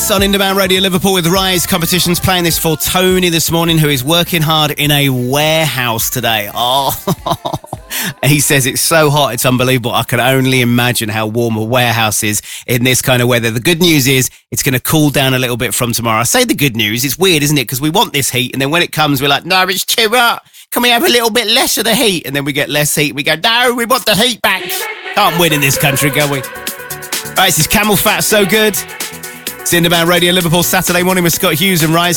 Yes, on Indobound Radio Liverpool with Rise Competitions, playing this for Tony this morning, who is working hard in a warehouse today. Oh, he says it's so hot, it's unbelievable. I can only imagine how warm a warehouse is in this kind of weather. The good news is it's going to cool down a little bit from tomorrow. I say the good news, it's weird, isn't it? Because we want this heat, and then when it comes, we're like, no, it's too hot. Can we have a little bit less of the heat? And then we get less heat. We go, no, we want the heat back. Can't win in this country, can we? Right, this is Camel Fat, So Good. It's Indobound Radio Liverpool Saturday morning with Scott Hughes and Rise.